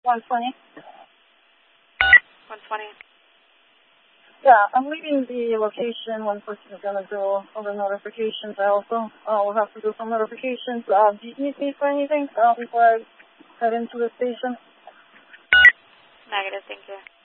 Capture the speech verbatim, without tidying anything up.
one twenty. one twenty. Yeah, I'm leaving the location. One person is going to do all the notifications. I also uh, will have to do some notifications. Uh, do you need me for anything uh, before I head into the station? Negative, thank you.